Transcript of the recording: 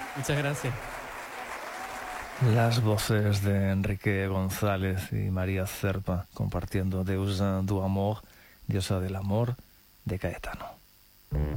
Muchas gracias. Las voces de Enrique González y María Cerpa compartiendo Deusa do Amor, diosa del amor, de Caetano.